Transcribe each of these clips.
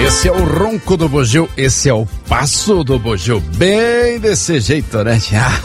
Esse é o ronco do bugio, esse é o passo do bugio, bem desse jeito, né?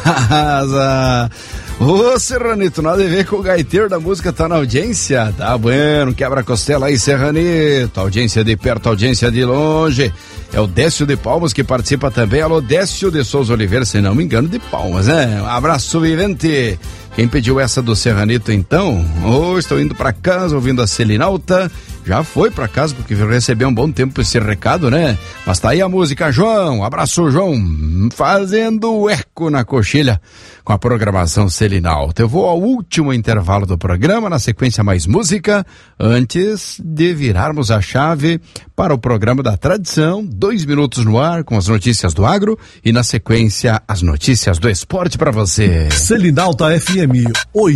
Ô, Serranito, nada a ver com o gaiteiro da música, tá na audiência? Tá bueno, quebra a costela aí, Serranito. Audiência de perto, audiência de longe. É o Décio de Palmas que participa também. Alô, Décio de Souza Oliveira, se não me engano, de Palmas, né? Um abraço, vivente. Quem pediu essa do Serranito, então? Estou indo pra casa, ouvindo a Selinalta. Já foi pra casa, porque recebeu um bom tempo esse recado, né? Mas tá aí a música, João. Abraço, João. Fazendo eco na coxilha com a programação Selinalta. Eu vou ao último intervalo do programa, na sequência mais música, antes de virarmos a chave para o programa da tradição. 2 minutos no ar com as notícias do agro e, na sequência, as notícias do esporte para você. Selinalta FM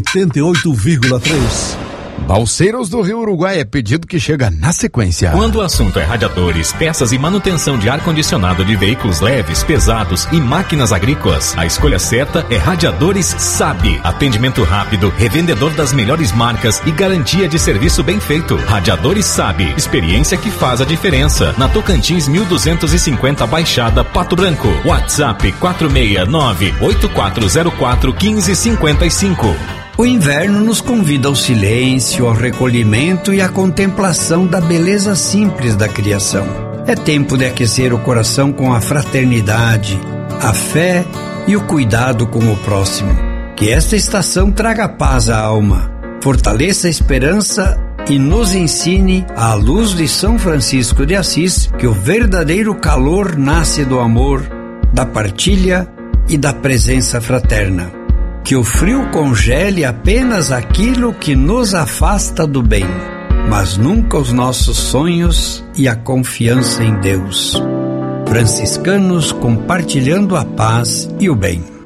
88,3. Balseiros do Rio Uruguai é pedido que chega na sequência. Quando o assunto é radiadores, peças e manutenção de ar-condicionado de veículos leves, pesados e máquinas agrícolas, a escolha certa é Radiadores SAB. Atendimento rápido, revendedor das melhores marcas e garantia de serviço bem feito. Radiadores SAB, experiência que faz a diferença. Na Tocantins 1250 Baixada, Pato Branco. WhatsApp 469-8404-1555. O inverno nos convida ao silêncio, ao recolhimento e à contemplação da beleza simples da criação. É tempo de aquecer o coração com a fraternidade, a fé e o cuidado com o próximo. Que esta estação traga paz à alma, fortaleça a esperança e nos ensine, à luz de São Francisco de Assis, que o verdadeiro calor nasce do amor, da partilha e da presença fraterna. Que o frio congele apenas aquilo que nos afasta do bem, mas nunca os nossos sonhos e a confiança em Deus. Franciscanos compartilhando a paz e o bem.